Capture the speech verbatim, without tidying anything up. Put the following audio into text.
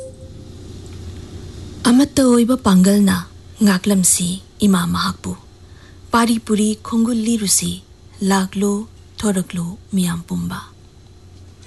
अमत्ता ओइबा पांगलना ngaklamsi ima mahakpu pari puri khongul lirusi laglo thoraklo miyam pumba